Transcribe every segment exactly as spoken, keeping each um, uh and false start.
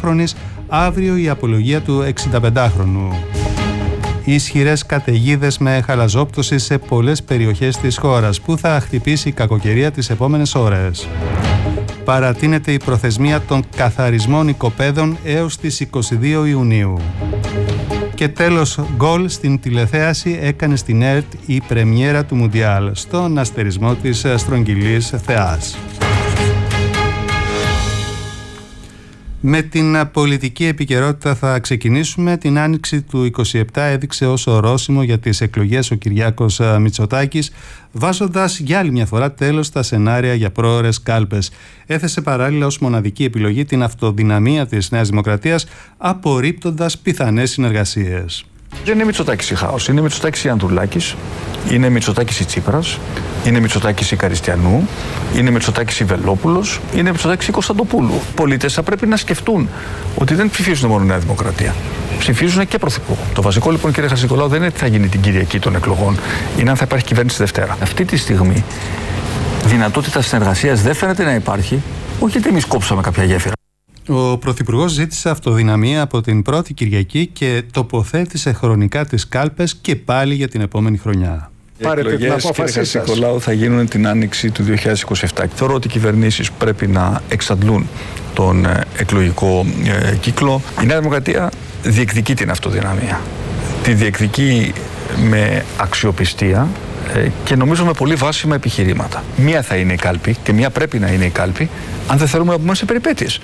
εβδομηντάχρονης, αύριο η απολογία του εξηνταπεντάχρονου. Ισχυρές καταιγίδες με χαλαζόπτωση σε πολλές περιοχές της χώρας που θα χτυπήσει η κακοκαιρία τις επόμενες ώρες. Παρατείνεται η προθεσμία των καθαρισμών οικοπαίδων έως τις είκοσι δύο Ιουνίου. Και τέλος, γκολ στην τηλεθέαση έκανε στην ΕΡΤ η πρεμιέρα του Μουντιάλ στον αστερισμό της στρογγυλής θεάς. Με την πολιτική επικαιρότητα θα ξεκινήσουμε. Την άνοιξη του είκοσι επτά έδειξε ως ορόσημο για τις εκλογές ο Κυριάκος Μητσοτάκης, βάζοντας για άλλη μια φορά τέλος στα σενάρια για πρόωρες κάλπες. Έθεσε παράλληλα ως μοναδική επιλογή την αυτοδυναμία της Νέας Δημοκρατίας, απορρίπτοντας πιθανές συνεργασίες. Δεν είναι Μητσοτάκης η Χάος, είναι Μητσοτάκης η Ανδρουλάκης, είναι Μητσοτάκης η Τσίπρας, είναι Μητσοτάκης η Καριστιανού, είναι Μητσοτάκης η Βελόπουλος, είναι Μητσοτάκης η Κωνσταντοπούλου. Οι πολίτες θα πρέπει να σκεφτούν ότι δεν ψηφίζουν μόνο Νέα Δημοκρατία. Ψηφίζουν και Πρωθυπουργό. Το βασικό λοιπόν, κύριε Χατζηνικολάου, δεν είναι τι θα γίνει την Κυριακή των εκλογών, είναι αν θα υπάρχει κυβέρνηση Δευτέρα. Αυτή τη στιγμή δυνατότητα συνεργασίας δεν φαίνεται να υπάρχει, όχι γιατί εμείς κόψαμε κάποια γέφυρα. Ο Πρωθυπουργός ζήτησε αυτοδυναμία από την πρώτη Κυριακή και τοποθέτησε χρονικά τις κάλπες και πάλι για την επόμενη χρονιά. Οι εκλογές, κύριε Χατζηνικολάου, θα γίνουν την άνοιξη του δύο χιλιάδες είκοσι επτά. Θεωρώ ότι οι κυβερνήσεις πρέπει να εξαντλούν τον εκλογικό ε, κύκλο. Η Νέα Δημοκρατία διεκδικεί την αυτοδυναμία. Τη διεκδικεί με αξιοπιστία ε, και νομίζω με πολύ βάσιμα επιχειρήματα. Μία θα είναι η κάλπη και μία πρέπει να είναι η κάλπη, αν δεν θέλουμε να πούμε σε περιπέτειες.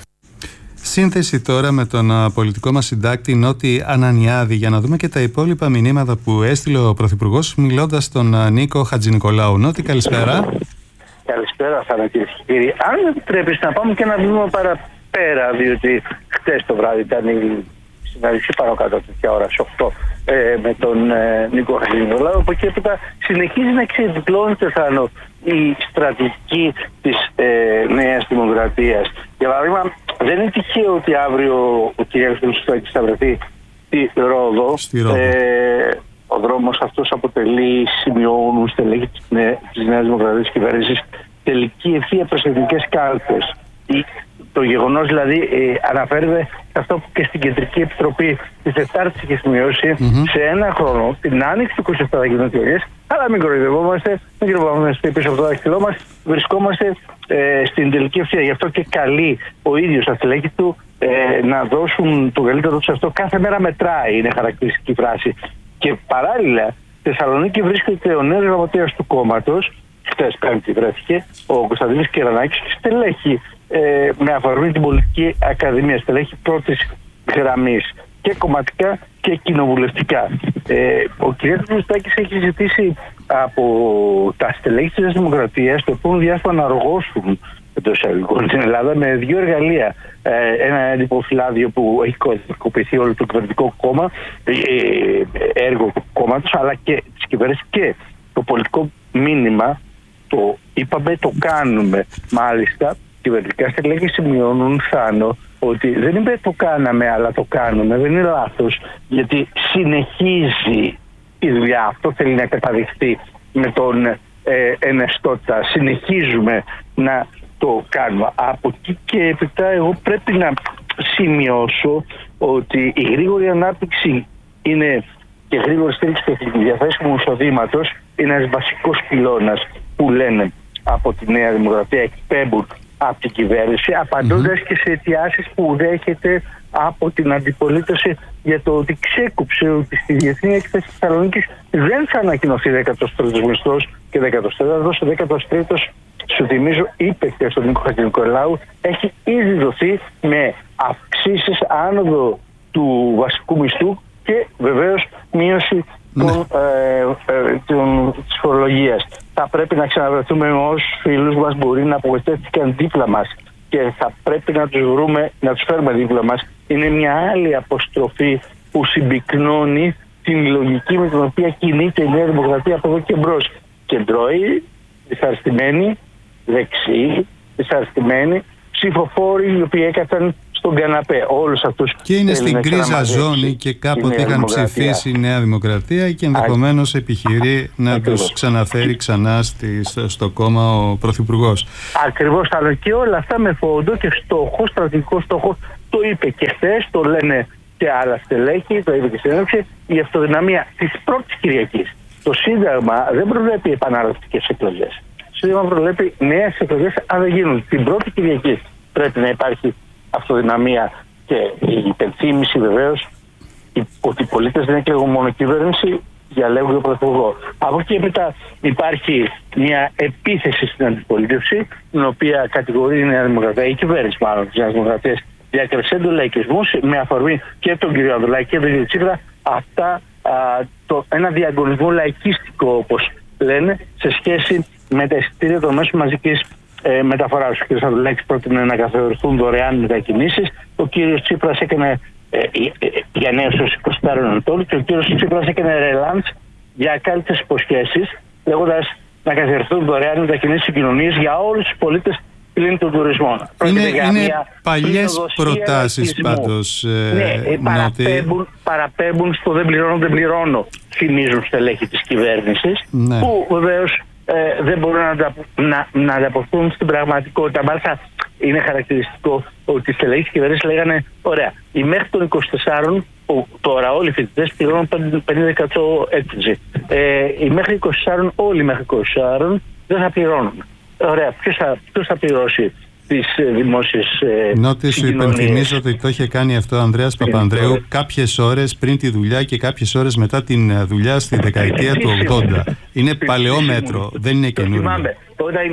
Σύνθεση τώρα με τον πολιτικό μας συντάκτη Νότι Ανανιάδη για να δούμε και τα υπόλοιπα μηνύματα που έστειλε ο Πρωθυπουργός μιλώντας στον Νίκο Χατζηνικολάου. Νότι, καλησπέρα. Καλησπέρα, Θανά, κύριε και κύριοι. Αν επιτρέπεις να πάμε και ένα βήμα παραπέρα, διότι χτες το βράδυ ήταν η συναντησή πάνω κάτω τέτοια ώρα, στις οκτώ, ε, με τον ε, Νίκο Χατζηνικολάου. Από εκεί έπειτα συνεχίζει να ξεδιπλώνεται, Θάνο, η στρατηγική της ε, Νέας Δημοκρατίας. Για παράδειγμα, δεν είναι τυχαίο ότι αύριο ο κ. Μητσοτάκης θα βρεθεί στη Ρόδο. Στη Ρόδο. Ε, ο δρόμος αυτός αποτελεί, σημειώνουν στελέχη της, νέ, της Νέας Δημοκρατίας κυβέρνησης, τελική ευθεία προς εθνικές κάλπες. Το γεγονός δηλαδή ε, αναφέρεται σε αυτό που και στην Κεντρική Επιτροπή της Τετάρτης είχε σημειώσει mm-hmm. σε ένα χρόνο, την άνοιξη του είκοσι επτά θα γίνουν εκλογές, αλλά μην κοροϊδευόμαστε, μην κρυβόμαστε πίσω από το δάχτυλό μας, βρισκόμαστε ε, στην τελική ευθεία. Γι' αυτό και καλεί ο ίδιος τα στελέχη του ε, να δώσουν το καλύτερο του σε αυτό. Κάθε μέρα μετράει, είναι χαρακτηριστική φράση. Και παράλληλα, στη Θεσσαλονίκη βρίσκεται ο νέος γραμματέας του κόμματος, χτες Πέμπτη βρέθηκε, ο Κωνσταντίνος Κερανάκης, και στελέχη ε, με αφορμή την Πολιτική Ακαδημία, στελέχη πρώτης γραμμής και κομματικά και κοινοβουλευτικά. Ε, ο κ. Μητσοτάκης έχει ζητήσει από τα στελέχη της Δημοκρατίας το επόμενο διάστημα να αργώσουν εντός εισαγωγικών στην Ελλάδα με δύο εργαλεία. Ε, ένα έντυπο φυλάδιο που έχει κωδικοποιηθεί όλο το κυβερνητικό κόμμα, ε, έργο του κόμματος, αλλά και της κυβέρνησης, και το πολιτικό μήνυμα. Το είπαμε, το κάνουμε. Μάλιστα, κυβερνητικά στελέχη σημειώνουν, Θάνο, ότι δεν είπε το κάναμε, αλλά το κάνουμε. Δεν είναι λάθος, γιατί συνεχίζει η δουλειά. Αυτό θέλει να καταδειχθεί με τον ε, ενεστότητα. Συνεχίζουμε να το κάνουμε. Από εκεί και έπειτα εγώ πρέπει να σημειώσω ότι η γρήγορη ανάπτυξη είναι και γρήγορη στήριξη του διαθέσιμου εισοδήματος είναι ένας βασικός πυλώνας που λένε από τη Νέα Δημοκρατία, εκπέμπουν από την κυβέρνηση, απαντώντας mm-hmm. και σε αιτιάσεις που δέχεται από την αντιπολίτευση για το ότι ξέκουψε ότι στη Διεθνή Έκθεση της Θεσσαλονίκης δεν θα ανακοινωθεί δέκατος τρίτος μισθός και δέκατος τέταρτος. Ο δέκατος τρίτος, σου θυμίζω, είπε και στον Νίκο Χατζηνικολάου, έχει ήδη δοθεί με αυξήσεις άνοδο του βασικού μισθού και βεβαίως μείωση ναι. των, ε, ε, των, της φορολογίας. Θα πρέπει να ξαναβρεθούμε με όσους φίλους μας μπορεί να απογοητεύτηκαν δίπλα μας και θα πρέπει να τους βρούμε, να τους φέρουμε δίπλα μας. Είναι μια άλλη αποστροφή που συμπυκνώνει την λογική με την οποία κινείται η Νέα Δημοκρατία από εδώ και μπρος. Κεντρώοι, δυσαρεστημένοι, δεξιοί, δυσαρεστημένοι, ψηφοφόροι οι οποίοι έκατσαν στον καναπέ. Όλους αυτούς και είναι στην γκρίζα ζώνη και κάποτε είχαν ψηφίσει η Νέα Δημοκρατία και ενδεχομένως επιχειρεί να Ακριβώς. τους ξαναφέρει ξανά στη, στο, στο κόμμα ο Πρωθυπουργός. Ακριβώς, αλλά και όλα αυτά με φόντο και στόχο, στρατηγικό στόχο, Το είπε και χθες, το λένε και άλλα στελέχη, το είπε και στην έναρξη, η αυτοδυναμία της πρώτης Κυριακής. Το Σύνταγμα δεν προβλέπει επαναληπτικές εκλογές. Το Σύνταγμα προβλέπει νέες εκλογές, αν δεν γίνουν. Την πρώτη Κυριακή πρέπει να υπάρχει αυτοδυναμία και η υπενθύμηση βεβαίως ότι οι πολίτες δεν εκλέγουν μόνο κυβέρνηση, διαλέγουν τον Πρωθυπουργό. Από εκεί μετά υπάρχει μια επίθεση στην αντιπολίτευση, την οποία κατηγορεί η Νέα Δημοκρατία, η κυβέρνηση μάλλον της Νέας Δημοκρατίας, διακρεσέ του λαϊκισμού με αφορμή και τον κύριο Ανδρουλάκη και τον κύριο Τσίπρα, αυτά α, το, ένα διαγωνισμό λαϊκίστικο, όπως λένε, σε σχέση με τα εισιτήρια των μέσων μαζικής ε, μεταφοράς. Ο κύριος Ανδρουλάκης πρότεινε να καθοριστούν δωρεάν μετακινήσεις. Ο κύριος Τσίπρας έκανε ε, ε, ε, για νέους ως είκοσι τέσσερα ετών και ο κύριος Τσίπρας έκανε ρελάντς για κάλυτες υποσχέσεις, λέγοντας να καθοριστούν δωρεάν μετακινήσεις συγκοινωνίες για όλους τους πολίτες πλην των τουρισμών. Είναι, είναι παλιές προτάσεις πάντως. Ε, ναι, παραπέμπουν, παραπέμπουν στο δεν πληρώνω, δεν πληρώνω, θυμίζουν στελέχη της κυβέρνησης, ναι. Που βεβαίως ε, δεν μπορούν να, να, να ανταποκριθούν στην πραγματικότητα. Μάλιστα είναι χαρακτηριστικό ότι οι στελέχη της κυβέρνησης λέγανε, ωραία, οι μέχρι των είκοσι τεσσάρων, που τώρα όλοι οι φοιτητές πληρώνουν πενήντα τοις εκατό έκπτωση. Ε, οι μέχρι είκοσι τεσσάρων, όλοι μέχρι είκοσι τεσσάρων δεν θα πληρώνουν. Ωραία, ποιος θα, ποιος θα πληρώσει τις ε, δημόσιες ε, Νότι σου υπενθυμίζω ότι το είχε κάνει αυτό ο Ανδρέας Παπανδρέου κάποιες ώρες πριν τη δουλειά και κάποιες ώρες μετά την δουλειά στη δεκαετία του ογδόντα. Είναι παλαιό μέτρο, δεν είναι καινούριο. Θυμάμαι, όταν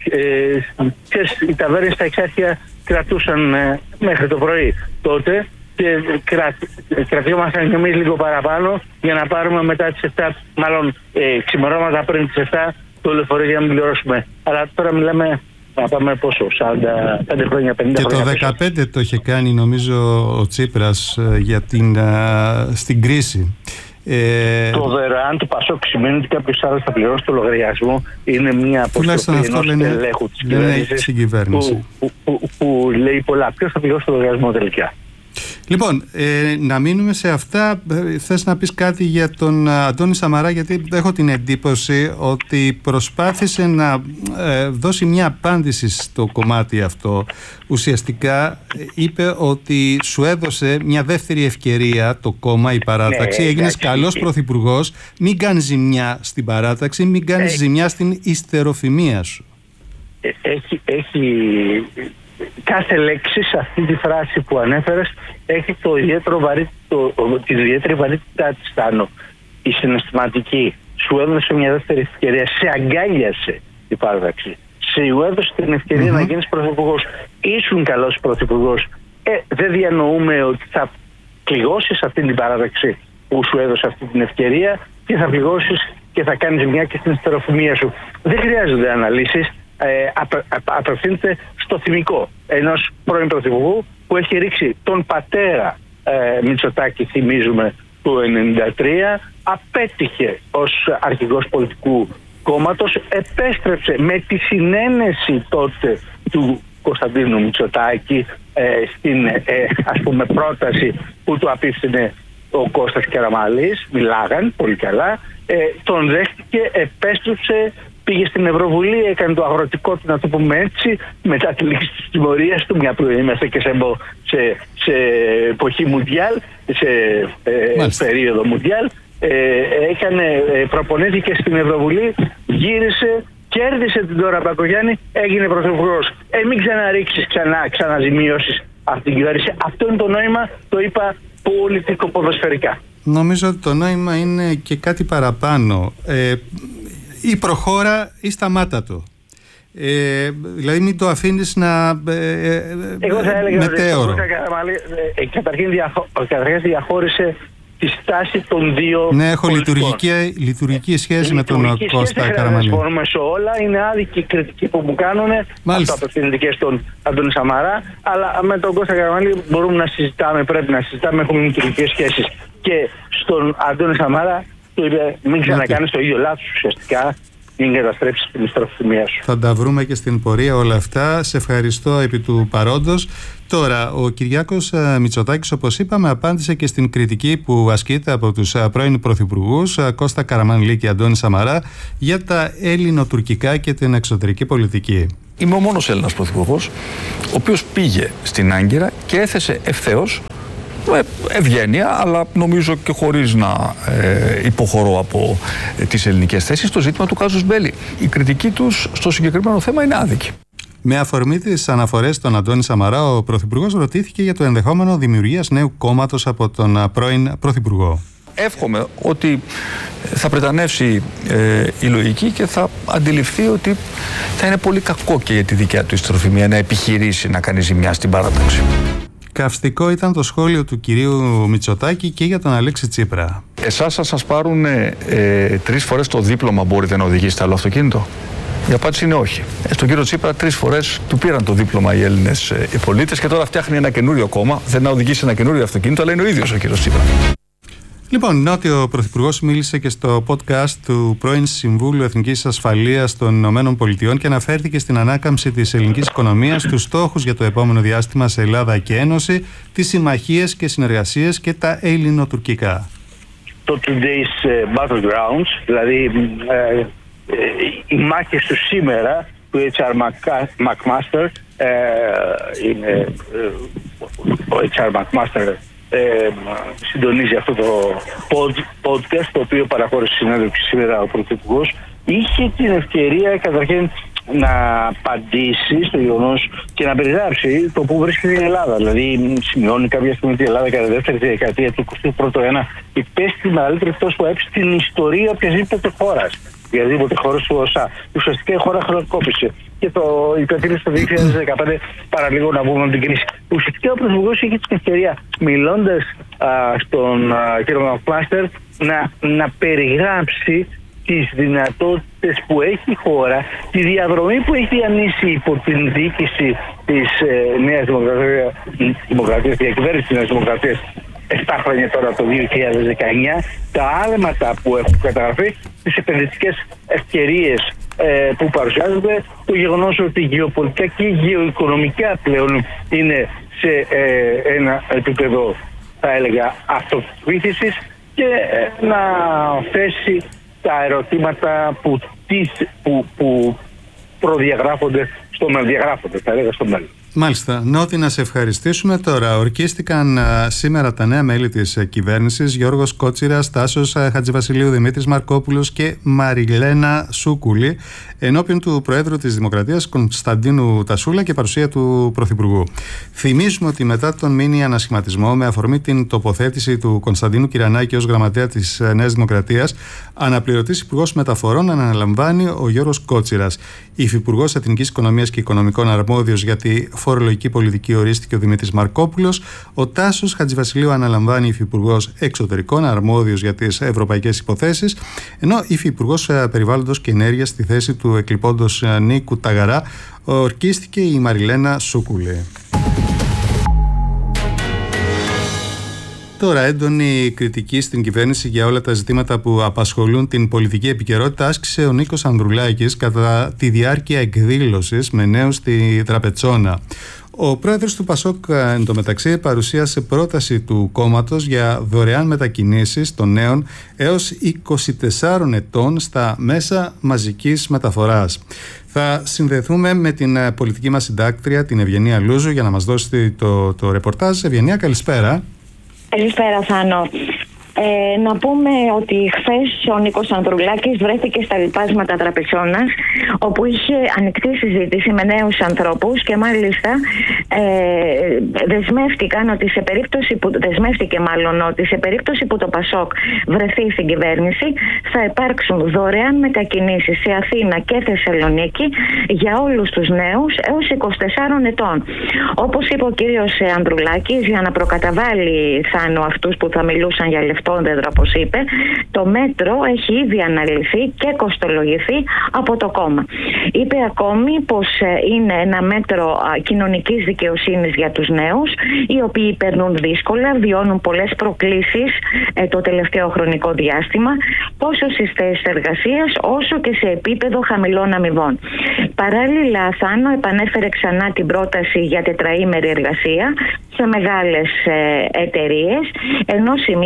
οι ταβέρνες στα Εξάρχεια κρατούσαν ε, μέχρι το πρωί τότε και κρα, κρατιόμασταν κι εμείς λίγο παραπάνω για να πάρουμε μετά τις επτά, μάλλον ε, ξημερώματα πριν τις επτά, το λεωφορείο για να μην πληρώσουμε. Αλλά τώρα μιλάμε, να πάμε πόσο, σαράντα πέντε χρόνια, πενήντα και χρόνια. Και το δεκαπέντε το είχε κάνει νομίζω ο Τσίπρας για την, α, στην κρίση. Ε... Το δωρεάν του Πασόκ σημαίνει ότι κάποιος άλλος θα πληρώσει το λογαριασμό. Είναι μια αποστολή ενός τελέχου της κυβέρνησης που, που, που, που λέει πολλά. Ποιος θα πληρώσει το λογαριασμό τελικά? Λοιπόν, ε, να μείνουμε σε αυτά. Θες να πεις κάτι για τον Αντώνη Σαμαρά? Γιατί έχω την εντύπωση ότι προσπάθησε να ε, δώσει μια απάντηση στο κομμάτι αυτό. Ουσιαστικά είπε ότι σου έδωσε μια δεύτερη ευκαιρία το κόμμα, η παράταξη. Ναι, έγινες καλός πρωθυπουργός. Μην κάνεις ζημιά στην παράταξη, μην κάνεις ζημιά στην υστεροφημία σου. Έχει... έχει... Κάθε λέξη σε αυτή τη φράση που ανέφερες έχει το ιδιαίτερο βαρύ, το, τη ιδιαίτερη βαρύτητά της, Τάνο. Η συναισθηματική. Σου έδωσε μια δεύτερη ευκαιρία, σε αγκάλιασε η παράταξη. Σου έδωσε την ευκαιρία mm-hmm. να γίνεις πρωθυπουργός. Ήσουν καλός πρωθυπουργός. Ε, δεν διανοούμε ότι θα πληγώσεις αυτή την παράταξη που σου έδωσε αυτή την ευκαιρία και θα πληγώσεις και θα κάνεις μια και στην ιστεροφημία σου. Δεν χρειάζονται αναλύσεις. Ε, απε, απευθύνεται στο θυμικό ενός πρώην πρωθυπουργού που έχει ρίξει τον πατέρα ε, Μητσοτάκη, θυμίζουμε, του ενενήντα τρία, απέτυχε ως αρχηγός πολιτικού κόμματος, επέστρεψε με τη συνένεση τότε του Κωνσταντίνου Μητσοτάκη ε, στην ε, ας πούμε πρόταση που του απίφθινε ο Κώστας Καραμανλής, μιλάγαν πολύ καλά, ε, τον δέχτηκε, επέστρεψε, πήγε στην Ευρωβουλή, έκανε το αγροτικό του, να το πούμε έτσι, μετά τη λήξη της τιμωρίας του, μια που είμαστε και σε, σε, σε εποχή Μουντιάλ, σε ε, περίοδο Μουντιάλ, ε, έκανε, ε, προπονήθηκε στην Ευρωβουλή, γύρισε, κέρδισε την Ντόρα Μπακογιάννη, έγινε πρωθυπουργός. Ε, μην ξαναρίξεις, ξανά, ξαναζημιώσεις αυτή την κυβέρνηση. Αυτό είναι το νόημα, το είπα πολιτικο-ποδοσφαιρικά. Νομίζω ότι το νόημα είναι και κάτι παραπάνω. Ε, ή προχώρα ή σταμάτα το. Ε, δηλαδή μην το αφήνεις να ε, Εγώ θα έλεγα μετέωρο. Ότι ε, καταρχήν διαχω, διαχώρισε τη στάση των δύο. Ναι, έχω λειτουργική, λειτουργική σχέση με τον Κώστα Καραμανλή. Δεν συμφωνούμε σε όλα. Είναι άδικη η κριτική που μου κάνουν. Αυτό απευθύνεται και στον Αντώνη Σαμαρά. Αλλά με τον Κώστα Καραμανλή μπορούμε να συζητάμε, πρέπει να συζητάμε. Έχουμε λειτουργικές σχέσεις. Και στον Αντώνη Σαμαρά του είπε: μην ξανακάνεις το ίδιο λάθος ουσιαστικά. Μην καταστρέψεις την ιστεροφημία σου. Θα τα βρούμε και στην πορεία όλα αυτά. Σε ευχαριστώ επί του παρόντος. Τώρα, ο Κυριάκος Μητσοτάκης, όπως είπαμε, απάντησε και στην κριτική που ασκείται από τους πρώην πρωθυπουργούς Κώστα Καραμανλή και Αντώνη Σαμαρά για τα ελληνοτουρκικά και την εξωτερική πολιτική. Είμαι ο μόνος Έλληνας πρωθυπουργός, ο οποίος πήγε στην Άγκυρα και έθεσε ευθέως, με ευγένεια, αλλά νομίζω και χωρίς να ε, υποχωρώ από ε, τις ελληνικές θέσεις, το ζήτημα του κάζους μπέλι. Η κριτική τους στο συγκεκριμένο θέμα είναι άδικη. Με αφορμή τις αναφορές στον Αντώνη Σαμαρά, ο Πρωθυπουργός ρωτήθηκε για το ενδεχόμενο δημιουργίας νέου κόμματος από τον πρώην Πρωθυπουργό. Εύχομαι ότι θα πρετανεύσει ε, η λογική και θα αντιληφθεί ότι θα είναι πολύ κακό και για τη δικιά του ιστροφημία να επιχειρήσει να κάνει ζημιά στην παράταξη. Καυστικό ήταν το σχόλιο του κυρίου Μητσοτάκη και για τον Αλέξη Τσίπρα. Εσάς θα σας πάρουν ε, ε, τρεις φορές το δίπλωμα, μπορείτε να οδηγήσετε άλλο αυτοκίνητο? Η απάντηση είναι όχι. Ε, στον κύριο Τσίπρα τρεις φορές του πήραν το δίπλωμα οι Έλληνες ε, οι πολίτες και τώρα φτιάχνει ένα καινούριο κόμμα. Δεν να οδηγήσει ένα καινούριο αυτοκίνητο, αλλά είναι ο ίδιος ο κύριος Τσίπρα. Λοιπόν, νότιο πρωθυπουργός μίλησε και στο podcast του πρώην Συμβούλου Εθνικής Ασφαλείας των Ηνωμένων Πολιτειών και αναφέρθηκε στην ανάκαμψη της ελληνικής οικονομίας, τους στόχους για το επόμενο διάστημα σε Ελλάδα και Ένωση, τις συμμαχίες και συνεργασίες και τα ελληνοτουρκικά. Το today's battlegrounds, δηλαδή ε, ε, οι μάχες του σήμερα, του έιτς αρ McMaster, ε, είναι ε, ο έιτς αρ McMaster. Ε, συντονίζει αυτό το pod, podcast, το οποίο παραχώρησε συνέντευξη σήμερα ο Πρωθυπουργός. Είχε την ευκαιρία καταρχήν να απαντήσει στο γεγονός και να περιγράψει το που βρίσκεται η Ελλάδα. Δηλαδή, σημειώνει κάποια στιγμή ότι η Ελλάδα κατά δεύτερη δεκαετία του εικοστού πρώτου αιώνα υπέστη τη μεγαλύτερη πτώση που έπεσε στην ιστορία οποιασδήποτε χώρας. Οποιασδήποτε χώρα του ΟΣΑ. Ουσιαστικά η χώρα χρεοκόπησε. Και το υπενθύμησε το δύο χιλιάδες δεκαπέντε, παραλίγο να βγούμε από την κρίση. Ουσιαστικά ο Πρωθυπουργός είχε την ευκαιρία, μιλώντας στον α, κύριο Μακμάστερ, να, να περιγράψει τις δυνατότητες που έχει η χώρα, τη διαδρομή που έχει διανύσει υπό την διοίκηση της ε, Νέας Δημοκρατίας, Δημοκρατίας, διακυβέρνησης της Νέας Δημοκρατίας, επτά χρόνια τώρα το δύο χιλιάδες δεκαεννιά, τα άλματα που έχουν καταγραφεί, τις επενδυτικές ευκαιρίες ε, που παρουσιάζονται, το γεγονός ότι γεωπολιτικά και γεωοικονομικά πλέον είναι σε ε, ένα επίπεδο, θα έλεγα, αυτοβήθησης και ε, να θέσει τα ερωτήματα που, που, που προδιαγράφονται στο μέλλον, διαγράφονται, θα έλεγα, στο μέλλον. Μάλιστα. Νότι, να σε ευχαριστήσουμε. Τώρα, ορκίστηκαν α, σήμερα τα νέα μέλη της α, κυβέρνησης, Γιώργος Κότσιρας, Τάσος α, Χατζηβασιλείου, Δημήτρης Μαρκόπουλος και Μαριλένα Σούκουλη, ενώπιον του Προέδρου της Δημοκρατίας Κωνσταντίνου Τασούλα και παρουσία του Πρωθυπουργού. Θυμίζουμε ότι μετά τον μίνι ανασχηματισμό, με αφορμή την τοποθέτηση του Κωνσταντίνου Κυρανάκη ως γραμματέα της Νέας Δημοκρατίας, αναπληρωτής Υπουργός Μεταφορών αναλαμβάνει ο Γιώργος Κότσιρας. Υφυπουργός Εθνικής Οικονομίας και Οικονομικών αρμόδιος για τη φορολογική πολιτική ορίστηκε ο Δημήτρης Μαρκόπουλος. Ο Τάσος Χατζηβασιλείου αναλαμβάνει υφυπουργός Εξωτερικών αρμόδιος για τις ευρωπαϊκές υποθέσεις, ενώ υφυπουργός Περιβάλλοντος και Ενέργειας στη θέση του εκλειπώντος Νίκου Ταγαρά ορκίστηκε η Μαριλένα Σούκουλη. Τώρα, έντονη κριτική στην κυβέρνηση για όλα τα ζητήματα που απασχολούν την πολιτική επικαιρότητα άσκησε ο Νίκος Ανδρουλάκης κατά τη διάρκεια εκδήλωσης με νέους στη Τραπετσόνα. Ο πρόεδρος του Πασόκ εντωμεταξύ παρουσίασε πρόταση του κόμματος για δωρεάν μετακινήσεις των νέων έως είκοσι τεσσάρων ετών στα μέσα μαζικής μεταφοράς. Θα συνδεθούμε με την πολιτική μας συντάκτρια, την Ευγενία Λούζου, για να μας δώσει το, το ρεπορτάζ. Ευγενία, καλησπέρα. Καλησπέρα, Θάνο. Ε, να πούμε ότι χθες ο Νίκος Ανδρουλάκης βρέθηκε στα λοιπάσματα Τραπετσόνας, όπου είχε ανοιχτή συζήτηση με νέους ανθρώπους και μάλιστα ε, δεσμεύτηκαν ότι σε περίπτωση που, δεσμεύτηκε μάλλον ότι σε περίπτωση που το Πασόκ βρεθεί στην κυβέρνηση θα υπάρξουν δωρεάν μετακινήσεις σε Αθήνα και Θεσσαλονίκη για όλους τους νέους έως είκοσι τεσσάρων ετών. Όπως είπε ο κύριος Ανδρουλάκης, για να προκαταβάλει, Θάνο, αυτούς που θα μιλούσαν για λεφτά, όπως είπε, το μέτρο έχει ήδη αναλυθεί και κοστολογηθεί από το κόμμα. Είπε ακόμη πως είναι ένα μέτρο κοινωνικής δικαιοσύνης για τους νέους, οι οποίοι περνούν δύσκολα, βιώνουν πολλές προκλήσεις το τελευταίο χρονικό διάστημα, τόσο στις θέσεις εργασίας όσο και σε επίπεδο χαμηλών αμοιβών. Παράλληλα, Θάνο επανέφερε ξανά την πρόταση για τετραήμερη εργασία σε μεγάλες εταιρείες, ενώ σημείωσε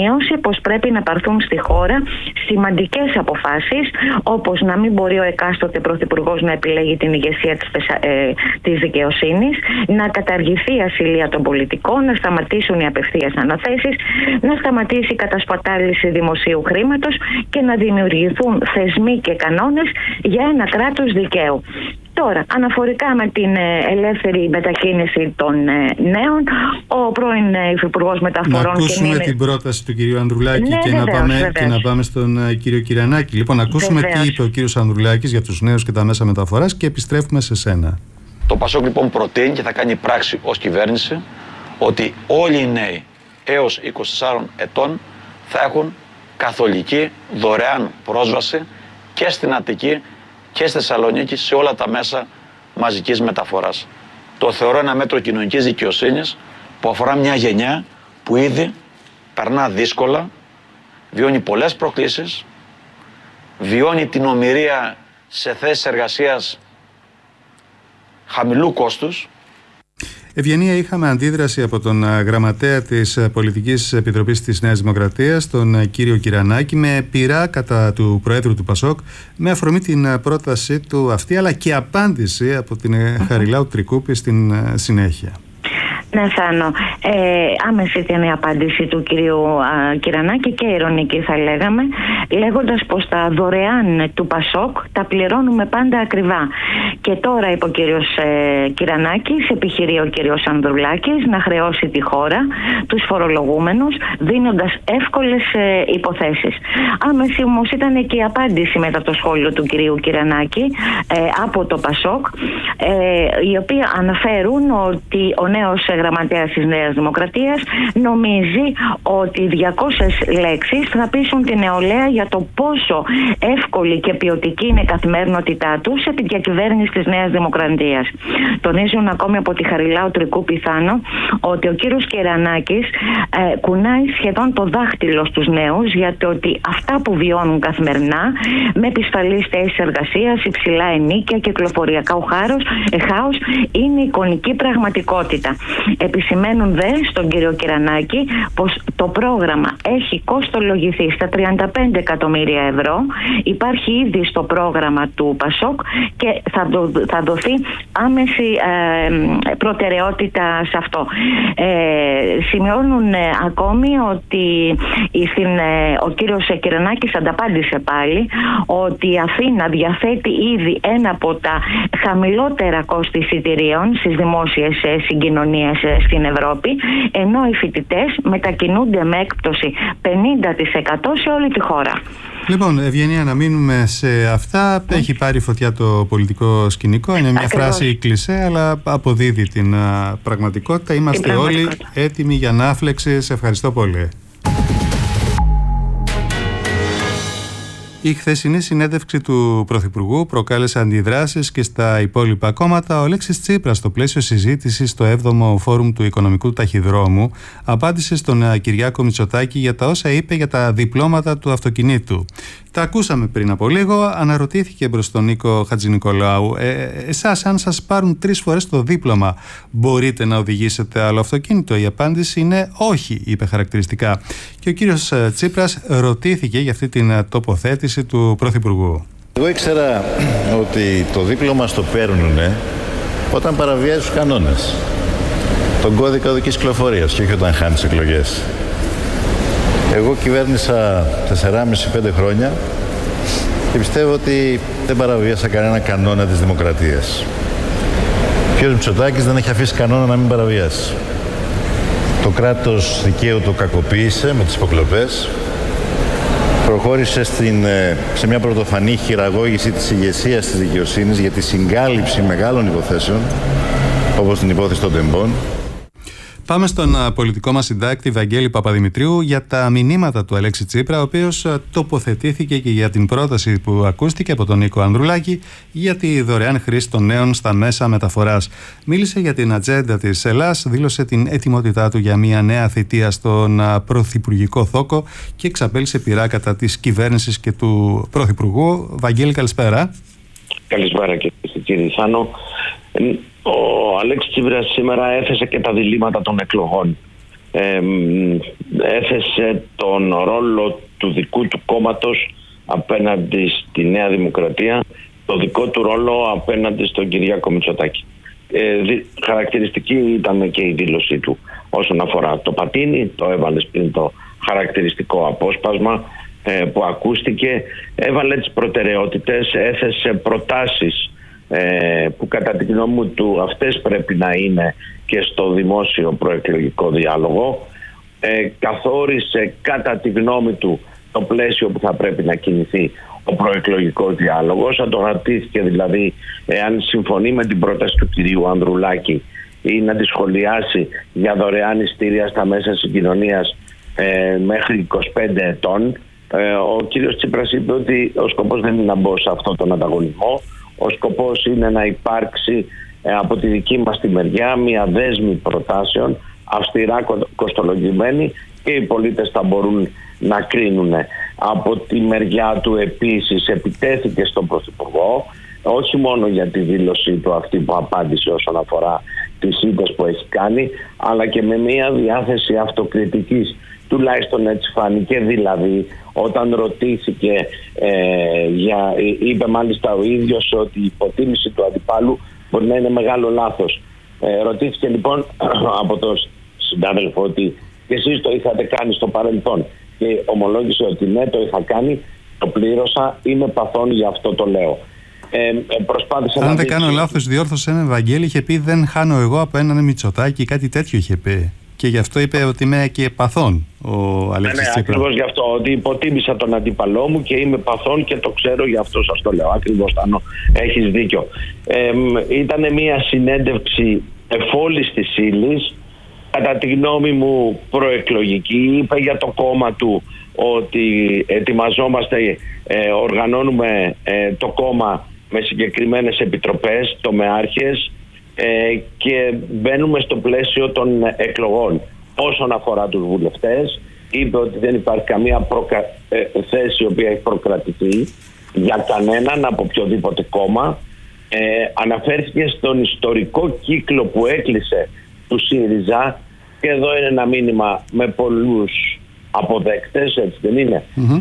πως πρέπει να πάρθουν στη χώρα σημαντικές αποφάσεις, όπως να μην μπορεί ο εκάστοτε πρωθυπουργός να επιλέγει την ηγεσία της, ε, της δικαιοσύνης, να καταργηθεί η ασυλία των πολιτικών, να σταματήσουν οι απευθείας αναθέσεις, να σταματήσει η κατασπατάληση δημοσίου χρήματος και να δημιουργηθούν θεσμοί και κανόνες για ένα κράτος δικαίου. Τώρα, αναφορικά με την ελεύθερη μετακίνηση των νέων, ο πρώην Υφυπουργός Μεταφορών... Να ακούσουμε και την πρόταση του κυρίου Ανδρουλάκη ναι, και, βεβαίως, να πάμε, και να πάμε στον κύριο Κυρανάκη. Λοιπόν, ακούσουμε βεβαίως. Τι είπε ο κύριος Ανδρουλάκης για τους νέους και τα μέσα μεταφοράς και επιστρέφουμε σε σένα. Το Πασόκ λοιπόν προτείνει και θα κάνει πράξη ως κυβέρνηση ότι όλοι οι νέοι έως είκοσι τεσσάρων ετών θα έχουν καθολική δωρεάν πρόσβαση και στην Αττική και στη Θεσσαλονίκη σε όλα τα μέσα μαζικής μεταφοράς. Το θεωρώ ένα μέτρο κοινωνικής δικαιοσύνης που αφορά μια γενιά που ήδη περνά δύσκολα, βιώνει πολλές προκλήσεις, βιώνει την ομηρία σε θέσεις εργασίας χαμηλού κόστους. Ευγενία, είχαμε αντίδραση από τον γραμματέα της Πολιτικής Επιτροπής της Νέας Δημοκρατίας, τον κύριο Κυρανάκη, με πειρά κατά του Προέδρου του Πασόκ, με αφορμή την πρότασή του αυτή, αλλά και απάντηση από την Χαριλάου Τρικούπη στην συνέχεια. Ναι, Θάνο. Ε, άμεση ήταν η απάντηση του κυρίου α, Κυρανάκη και ειρωνική θα λέγαμε, λέγοντας πως τα δωρεάν του Πασόκ τα πληρώνουμε πάντα ακριβά. Και τώρα είπε ο κύριος ε, Κυρανάκης, επιχειρεί ο κύριος Ανδρουλάκης να χρεώσει τη χώρα, τους φορολογούμενους, δίνοντας εύκολες ε, υποθέσεις. Άμεση όμως ήταν και η απάντηση μετά το σχόλιο του κυρίου Κυρανάκη ε, από το Πασόκ, ε, οι οποίοι αναφέρουν ότι ο νέος γραμματέας της Νέας Δημοκρατίας νομίζει ότι διακόσιες λέξεις θα πείσουν την νεολαία για το πόσο εύκολη και ποιοτική είναι η καθημερινότητά τους επί διακυβέρνηση της Νέας Δημοκρατίας. Τονίζουν ακόμη από τη Χαριλάου Τρικούπη, Θάνο, ότι ο κύριος Κυρανάκης ε, κουνάει σχεδόν το δάχτυλο στους νέους για το ότι αυτά που βιώνουν καθημερινά με επισφαλείς θέσεις εργασίας, υψηλά ενίκια, κυκλοφοριακά χάος, ε, χάος είναι εικονική πραγματικότητα. Επισημαίνουν δε στον κύριο Κυρανάκη πως το πρόγραμμα έχει κόστολογηθεί στα τριάντα πέντε εκατομμύρια ευρώ, υπάρχει ήδη στο πρόγραμμα του Πασόκ και θα, δο, θα δοθεί άμεση ε, προτεραιότητα σε αυτό. Ε, σημειώνουν ε, ακόμη ότι στην, ε, ο κύριος Κυρανάκης ανταπάντησε πάλι ότι η Αθήνα διαθέτει ήδη ένα από τα χαμηλότερα κόστη εισιτηρίων στις δημόσιες ε, συγκοινωνίες στην Ευρώπη, ενώ οι φοιτητές μετακινούνται με έκπτωση πενήντα τοις εκατό σε όλη τη χώρα. Λοιπόν, Ευγενία, να μείνουμε σε αυτά. Mm. Έχει πάρει φωτιά το πολιτικό σκηνικό. Είναι μια Ακριβώς. φράση κλισέ, αλλά αποδίδει την uh, πραγματικότητα. Είμαστε όλοι έτοιμοι για ανάφλεξη. Σε ευχαριστώ πολύ. Η χθεσινή συνέντευξη του Πρωθυπουργού προκάλεσε αντιδράσεις και στα υπόλοιπα κόμματα. Ο Αλέξης Τσίπρας, στο πλαίσιο συζήτησης στο έβδομο Φόρουμ του Οικονομικού Ταχυδρόμου, απάντησε στον Κυριάκο Μητσοτάκη για τα όσα είπε για τα διπλώματα του αυτοκινήτου. Τα ακούσαμε πριν από λίγο. Αναρωτήθηκε προς τον Νίκο Χατζηνικολάου, ε, εσάς, αν σας πάρουν τρεις φορές το δίπλωμα, μπορείτε να οδηγήσετε άλλο αυτοκίνητο? Η απάντηση είναι όχι, είπε χαρακτηριστικά. Και ο κύριος Τσίπρας ρωτήθηκε για αυτή την τοποθέτηση του Πρωθυπουργού. Εγώ ήξερα ότι το δίπλωμα στο παίρνουνε όταν παραβιάζει τους κανόνες, τον κώδικα οδικής κυκλοφορίας, και όχι όταν χάνεις εκλογές. Εγώ κυβέρνησα τεσσεράμισι πέντε χρόνια και πιστεύω ότι δεν παραβίασα κανένα κανόνα της δημοκρατίας. Ο κ. Μητσοτάκης δεν έχει αφήσει κανόνα να μην παραβιάσει. Το κράτος δικαίου το κακοποίησε με τις υποκλοπές. Προχώρησε στην, σε μια πρωτοφανή χειραγώγηση της ηγεσίας της δικαιοσύνης για τη συγκάλυψη μεγάλων υποθέσεων, όπως την υπόθεση των τεμπών. Πάμε στον πολιτικό μας συντάκτη Βαγγέλη Παπαδημητρίου για τα μηνύματα του Αλέξη Τσίπρα, ο οποίος τοποθετήθηκε και για την πρόταση που ακούστηκε από τον Νίκο Ανδρουλάκη για τη δωρεάν χρήση των νέων στα μέσα μεταφοράς. Μίλησε για την ατζέντα της Ελλάς, δήλωσε την ετοιμότητά του για μια νέα θητεία στον πρωθυπουργικό θόκο και εξαπέλυσε πειρά κατά της κυβέρνησης και του πρωθυπουργού. Βαγγέλη, καλησπέρα. Καλησπέρα και κύριε Θάνο. Ο Αλέξης Τσίπρας σήμερα έθεσε και τα διλήμματα των εκλογών. ε, έθεσε τον ρόλο του δικού του κόμματος απέναντι στη Νέα Δημοκρατία, το δικό του ρόλο απέναντι στον Κυριάκο Μητσοτάκη. Ε, δι, χαρακτηριστική ήταν και η δήλωσή του όσον αφορά το πατίνι, το έβαλε πριν το χαρακτηριστικό απόσπασμα ε, που ακούστηκε, έβαλε τις προτεραιότητες, έθεσε προτάσεις ε, που κατά τη γνώμη του αυτές πρέπει να είναι και στο δημόσιο προεκλογικό διάλογο, ε, καθόρισε κατά τη γνώμη του το πλαίσιο που θα πρέπει να κινηθεί ο προεκλογικός διάλογος. Αντογραφτήθηκε δηλαδή εάν συμφωνεί με την πρόταση του κυρίου Ανδρουλάκη ή να τη σχολιάσει για δωρεάν ειστήρια στα μέσα συγκοινωνίας ε, μέχρι είκοσι πέντε ετών. Ε, ο κύριος Τσίπρας είπε ότι ο σκοπός δεν είναι να μπω σε αυτόν τον ανταγωνισμό. Ο σκοπός είναι να υπάρξει ε, από τη δική μας τη μεριά μια δέσμη προτάσεων αυστηρά κοστολογημένη και οι πολίτες θα μπορούν να κρίνουν. Από τη μεριά του επίσης επιτέθηκε στον Πρωθυπουργό, όχι μόνο για τη δήλωσή του αυτή που απάντησε όσον αφορά τις ήττες που έχει κάνει, αλλά και με μια διάθεση αυτοκριτικής. Τουλάχιστον έτσι φάνηκε, δηλαδή όταν ρωτήθηκε ε, για, είπε μάλιστα ο ίδιος ότι η υποτίμηση του αντιπάλου μπορεί να είναι μεγάλο λάθος. Ε, ρωτήθηκε λοιπόν από τον συνάδελφο ότι και εσείς το είχατε κάνει στο παρελθόν και ομολόγησε ότι ναι, το είχα κάνει, το πλήρωσα, είμαι παθών, γι' αυτό το λέω. Ε, προσπάθησα Αν να δεν κάνω λάθος, διόρθωσε με Βαγγέλη, είχε πει δεν χάνω εγώ από έναν Μητσοτάκη, κάτι τέτοιο είχε πει. Και γι' αυτό είπε ότι είμαι και παθών ο Αλέξης ναι, ναι, Τσίπρας. ακριβώς γι' αυτό, ότι υποτίμησα τον αντίπαλό μου και είμαι παθών και το ξέρω, γι' αυτό σας το λέω. Ακριβώς, Τάνο, έχεις δίκιο. Ε, ήταν μια συνέντευξη εφόλης της ύλης, κατά τη γνώμη μου προεκλογική. Είπε για το κόμμα του ότι ετοιμαζόμαστε, ε, οργανώνουμε ε, το κόμμα με συγκεκριμένες επιτροπές, τομεάρχες, ε, και μπαίνουμε στο πλαίσιο των εκλογών. Όσον αφορά τους βουλευτές, είπε ότι δεν υπάρχει καμία προκα... ε, θέση η οποία έχει προκρατηθεί για κανέναν από οποιοδήποτε κόμμα. Ε, αναφέρθηκε στον ιστορικό κύκλο που έκλεισε του ΣΥΡΙΖΑ, και εδώ είναι ένα μήνυμα με πολλούς αποδέκτες, έτσι δεν είναι? Mm-hmm.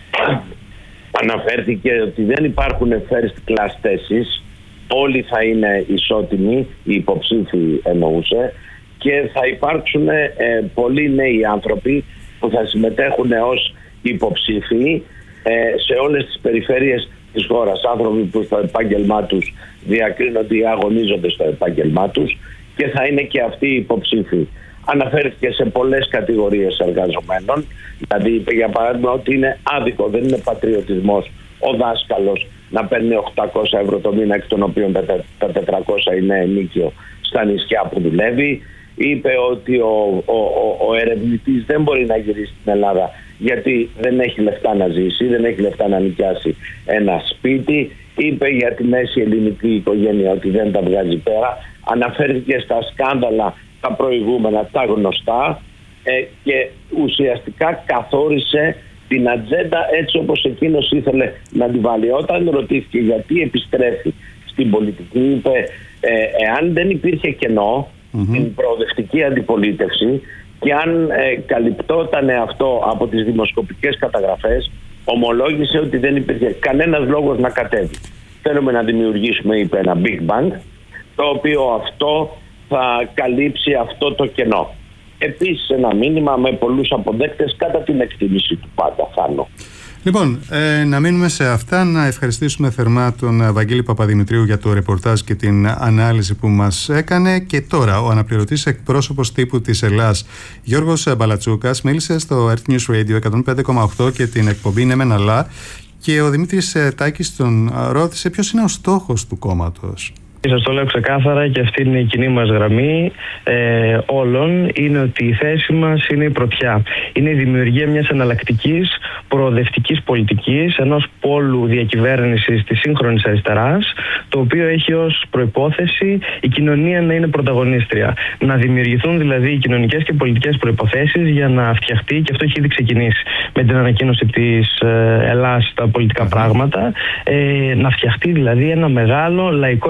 Αναφέρθηκε ότι δεν υπάρχουν first class θέσεις, όλοι θα είναι ισότιμοι, οι υποψήφοι εννοούσε, και θα υπάρξουν ε, πολλοί νέοι άνθρωποι που θα συμμετέχουν ως υποψήφοι ε, σε όλες τις περιφέρειες της χώρας. Άνθρωποι που στο επάγγελμά τους διακρίνονται ή αγωνίζονται στο επάγγελμά τους και θα είναι και αυτοί οι υποψήφοι. Αναφέρθηκε σε πολλές κατηγορίες εργαζομένων, δηλαδή είπε για παράδειγμα ότι είναι άδικο, δεν είναι πατριωτισμός ο δάσκαλος να παίρνει οκτακόσια ευρώ το μήνα, εκ των οποίων τα τετρακόσια είναι ενίκιο στα νησιά που δουλεύει. Είπε ότι ο, ο, ο, ο ερευνητής δεν μπορεί να γυρίσει στην Ελλάδα γιατί δεν έχει λεφτά να ζήσει, δεν έχει λεφτά να νοικιάσει ένα σπίτι. Είπε για τη μέση ελληνική οικογένεια ότι δεν τα βγάζει πέρα. Αναφέρθηκε στα σκάνδαλα τα προηγούμενα, τα γνωστά, ε, και ουσιαστικά καθόρισε την ατζέντα έτσι όπως εκείνος ήθελε να την βάλει. Όταν ρωτήθηκε γιατί επιστρέφει στην πολιτική, είπε ε, εάν δεν υπήρχε κενό mm-hmm. την προοδευτική αντιπολίτευση και αν ε, καλυπτόταν αυτό από τις δημοσκοπικές καταγραφές, ομολόγησε ότι δεν υπήρχε κανένας λόγος να κατέβει. Θέλουμε να δημιουργήσουμε, είπε, ένα Big Bang, το οποίο αυτό θα καλύψει αυτό το κενό. Επίσης ένα μήνυμα με πολλούς αποδέκτες κατά την εκτίμηση του πάντα, Θάνο. Λοιπόν, ε, να μείνουμε σε αυτά, να ευχαριστήσουμε θερμά τον Βαγγέλη Παπαδημητρίου για το ρεπορτάζ και την ανάλυση που μας έκανε. Και τώρα ο αναπληρωτής εκπρόσωπος τύπου της Ελλάς, Γιώργος Μπαλατσούκας, μίλησε στο Earth News Radio εκατόν πέντε κόμμα οκτώ και την εκπομπή «Ναι μεν αλλά», και ο Δημήτρης Τάκης τον ρώτησε ποιος είναι ο στόχος του κόμματος. Σας το λέω ξεκάθαρα και αυτή είναι η κοινή μας γραμμή ε, όλων, είναι ότι η θέση μας είναι η πρωτιά. Είναι η δημιουργία μιας εναλλακτικής προοδευτικής πολιτικής, ενός πόλου διακυβέρνησης της σύγχρονης αριστεράς, το οποίο έχει ως προϋπόθεση η κοινωνία να είναι πρωταγωνίστρια. Να δημιουργηθούν δηλαδή οι κοινωνικές και πολιτικές προϋποθέσεις για να φτιαχτεί, και αυτό έχει ήδη ξεκινήσει με την ανακοίνωση της ε, Ελλάς στα πολιτικά πράγματα, ε, να φτιαχτεί δηλαδή ένα μεγάλο λαϊκό και πατριωτικό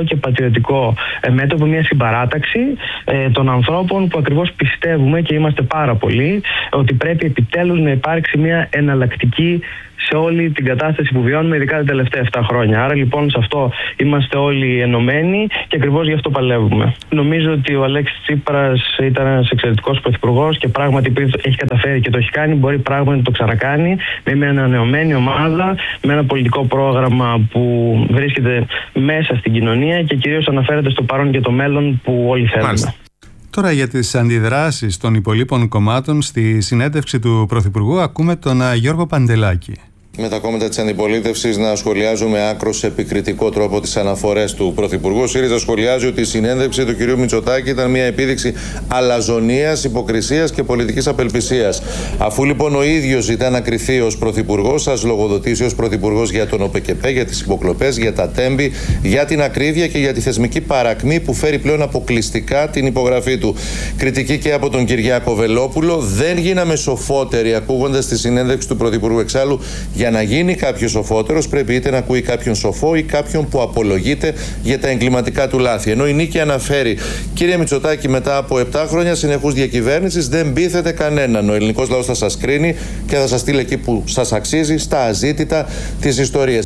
δημοσιοποιητικό μέτωπο, μια συμπαράταξη ε, των ανθρώπων που ακριβώς πιστεύουμε, και είμαστε πάρα πολλοί, ότι πρέπει επιτέλους να υπάρξει μια εναλλακτική σε όλη την κατάσταση που βιώνουμε, ειδικά τα τελευταία επτά χρόνια. Άρα λοιπόν σε αυτό είμαστε όλοι ενωμένοι και ακριβώς γι' αυτό παλεύουμε. Νομίζω ότι ο Αλέξης Τσίπρας ήταν ένας εξαιρετικός πρωθυπουργός και πράγματι έχει καταφέρει και το έχει κάνει, μπορεί πράγματι να το ξανακάνει με μια ανανεωμένη ομάδα, με ένα πολιτικό πρόγραμμα που βρίσκεται μέσα στην κοινωνία και κυρίως αναφέρεται στο παρόν και το μέλλον που όλοι θέλουμε. Μάλιστα. Τώρα για τις αντιδράσεις των υπολείπων κομμάτων στη συνέντευξη του Πρωθυπουργού ακούμε τον Γιώργο Παντελάκη. Με τα κόμματα της αντιπολίτευσης να σχολιάζουν με άκρως επικριτικό τρόπο τις αναφορές του Πρωθυπουργού. Ο ΣΥΡΙΖΑ σχολιάζει ότι η συνέντευξη του κ. Μητσοτάκη ήταν μια επίδειξη αλαζονίας, υποκρισίας και πολιτικής απελπισίας. Αφού λοιπόν ο ίδιος ζητά να κριθεί ως Πρωθυπουργός, σας λογοδοτήσει ως Πρωθυπουργός για τον ΟΠΕΚΕΠΕ, για τις υποκλοπές, για τα τέμπη, για την ακρίβεια και για τη θεσμική παρακμή που φέρει πλέον αποκλειστικά την υπογραφή του. Κριτική και από τον Κυριάκο Βελόπουλο. Δεν γίναμε σοφότεροι ακούγοντας τη συνέντευξη του Πρωθυπουργού. Εξάλλου, για να γίνει κάποιος σοφότερος, πρέπει είτε να ακούει κάποιον σοφό ή κάποιον που απολογείται για τα εγκληματικά του λάθη. Ενώ η Νίκη αναφέρει, κύριε Μητσοτάκη, μετά από επτά χρόνια συνεχούς διακυβέρνησης δεν πείθετε κανέναν. Ο ελληνικός λαός θα σας κρίνει και θα σας στείλει εκεί που σας αξίζει, στα αζήτητα της ιστορίας.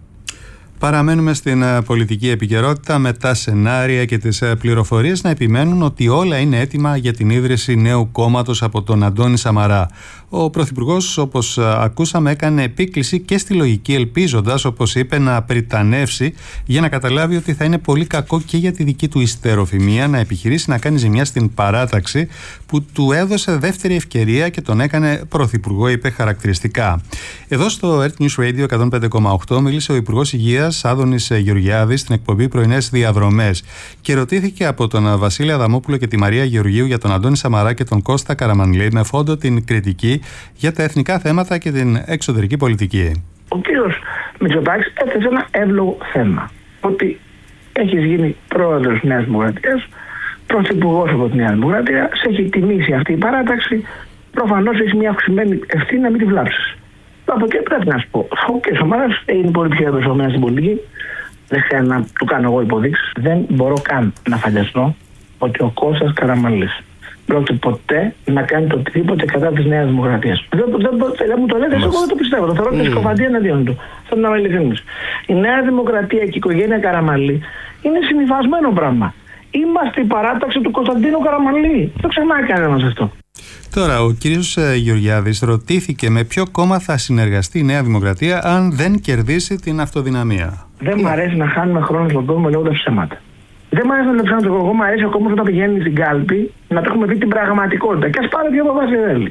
Παραμένουμε στην πολιτική επικαιρότητα με τα σενάρια και τις πληροφορίες να επιμένουν ότι όλα είναι έτοιμα για την ίδρυση νέου κόμματος από τον Αντώνη Σαμαρά. Ο Πρωθυπουργός, όπως ακούσαμε, έκανε επίκληση και στη λογική, ελπίζοντας, όπως είπε, να πριτανεύσει για να καταλάβει ότι θα είναι πολύ κακό και για τη δική του ιστεροφημία να επιχειρήσει να κάνει ζημιά στην παράταξη που του έδωσε δεύτερη ευκαιρία και τον έκανε Πρωθυπουργό, είπε χαρακτηριστικά. Εδώ στο Earth News Radio εκατόν πέντε κόμμα οκτώ μίλησε ο Υπουργός Υγείας Άδωνης Γεωργιάδης στην εκπομπή Πρωινές Διαδρομές και ρωτήθηκε από τον Βασίλη Αδαμόπουλο και τη Μαρία Γεωργίου για τον Αντώνη Σαμαρά και τον Κώστα Καραμανλή με φόντο την κριτική για τα εθνικά θέματα και την εξωτερική πολιτική. Ο κύριος Μητσοτάκης έθεσε ένα εύλογο θέμα. Ότι έχεις γίνει πρόεδρος της Νέας Δημοκρατίας, πρωθυπουργός από τη Νέα Δημοκρατία, σε έχει τιμήσει αυτή η παράταξη, προφανώς έχει μια αυξημένη ευθύνη να μην τη βλάψεις. Από εκεί πρέπει να σου πω. Ο κ. Σαμαράς είναι πολύ πιο εμπεριστατωμένος στην πολιτική. Δεν χρειάζεται να του κάνω εγώ υποδείξεις. Δεν μπορώ καν να φανταστώ ότι ο Κώστας Καραμανλής πρόκειται ποτέ να κάνει το οτιδήποτε κατά της Νέας Δημοκρατίας. Δεν, δεν, δεν μου το λέτε, εγώ δεν το πιστεύω. Το θεωρώ mm. και σκοφαντία εναντίον του. Θέλω να είμαι ειλικρινής. Η Νέα Δημοκρατία και η οικογένεια Καραμανλή είναι συμβιβασμένο πράγμα. Είμαστε η παράταξη του Κωνσταντίνου Καραμανλή. Δεν το ξεχνάει κανένας αυτό. Τώρα, ο κύριος Γεωργιάδης ρωτήθηκε με ποιο κόμμα θα συνεργαστεί η Νέα Δημοκρατία αν δεν κερδίσει την αυτοδυναμία. Δεν μου αρέσει να χάνουμε χρόνο στον κόσμο λέγοντας ψέματα. Δεν μου αρέσει να ψέματα στον κόσμο. Μου αρέσει ο κόσμος όταν πηγαίνει στην κάλπη να το έχουμε πει την πραγματικότητα. Και ας πάρει δύο από θέλει.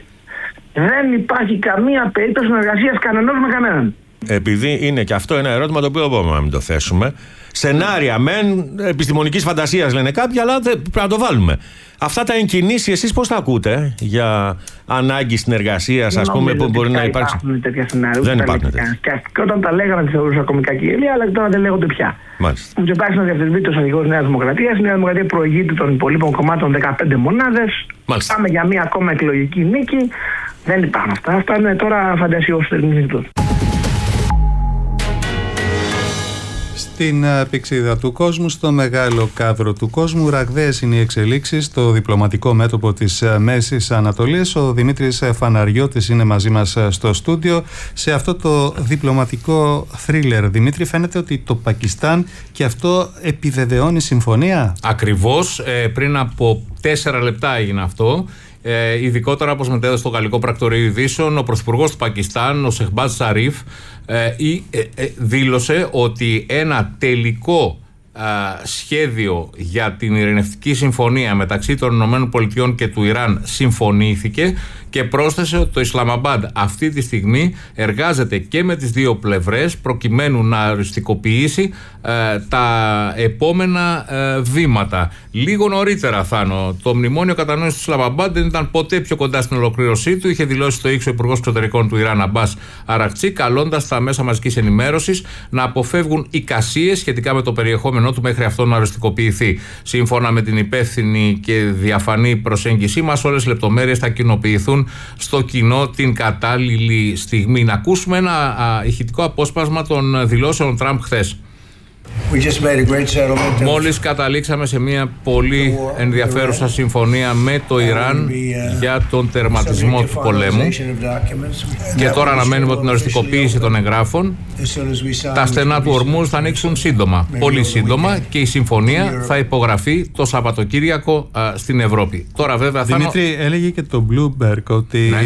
Δεν υπάρχει καμία περίπτωση συνεργασίας κανενός με κανέναν. Επειδή είναι και αυτό ένα ερώτημα το οποίο μπορούμε να μην το θέσουμε. Σενάρια μεν επιστημονικής φαντασίας λένε κάποιοι, αλλά δεν πρέπει να το βάλουμε. Αυτά τα εγκινήσει εσείς πώς τα ακούτε για ανάγκη συνεργασίας, ας πούμε, που μπορεί να υπάρξει? Δεν υπάρχουν τέτοια σενάρια. Δεν υπάρχουν τέτοια. Και όταν τα λέγανε τη θεωρούσα κομικά κυρία, αλλά τώρα δεν λέγονται πια. Μάλιστα. Ο Μητσοτάκης να διαφημιστεί ως αρχηγός Νέας Δημοκρατίας. Η Νέα Δημοκρατία προηγείται των υπολείπων κομμάτων δεκαπέντε μονάδες. Μάλιστα. Πάμε για μία ακόμα εκλογική νίκη. Δεν υπάρχουν αυτά. Αυτά είναι τώρα φαντασιώδη. Στην πηξίδα του κόσμου, στο μεγάλο κάδρο του κόσμου, ραγδαίες είναι οι εξελίξεις στο διπλωματικό μέτωπο της Μέσης Ανατολής. Ο Δημήτρης Φαναριώτης είναι μαζί μας στο στούντιο. Σε αυτό το διπλωματικό θρίλερ, Δημήτρη, φαίνεται ότι το Πακιστάν και αυτό επιβεβαιώνει συμφωνία. Ακριβώς, ε, πριν από τέσσερα λεπτά έγινε αυτό. Ε, ειδικότερα, όπως μετέδωσε στο Γαλλικό Πρακτορείο Ειδήσεων, ο Πρωθυπουργός του Πακιστάν, ο Σεχμπάζ Σαρίφ, ε, ε, ε, δήλωσε ότι ένα τελικό ε, σχέδιο για την ειρηνευτική συμφωνία μεταξύ των ΗΠΑ και του Ιράν συμφωνήθηκε και πρόσθεσε ότι το Ισλαμαμπάντ αυτή τη στιγμή εργάζεται και με τις δύο πλευρές προκειμένου να οριστικοποιήσει ε, τα επόμενα ε, βήματα. Λίγο νωρίτερα, Θάνο, το μνημόνιο κατανόησης του Ισλαμαμπάντ δεν ήταν ποτέ πιο κοντά στην ολοκλήρωσή του. Είχε δηλώσει το Ήξο Υπουργός Εξωτερικών του Ιράν, Αμπάς Αρακτσί, καλώντας τα μέσα μαζικής ενημέρωσης να αποφεύγουν εικασίες σχετικά με το περιεχόμενό του μέχρι αυτό να οριστικοποιηθεί. Σύμφωνα με την υπεύθυνη και διαφανή προσέγγιση μας, όλες οι λεπτομέρειες θα κοινοποιηθούν στο κοινό την κατάλληλη στιγμή. Να ακούσουμε ένα α, ηχητικό απόσπασμα των δηλώσεων Τραμπ χθες. Μόλις καταλήξαμε σε μια πολύ ενδιαφέρουσα συμφωνία με το Ιράν για τον τερματισμό του πολέμου και τώρα αναμένουμε την οριστικοποίηση των εγγράφων. Τα στενά του Ορμούζ θα ανοίξουν σύντομα, πολύ σύντομα, και η συμφωνία θα υπογραφεί το Σαββατοκύριακο α, στην Ευρώπη. Τώρα βέβαια θα... Δημήτρη, έλεγε και το Bloomberg ότι... Ναι.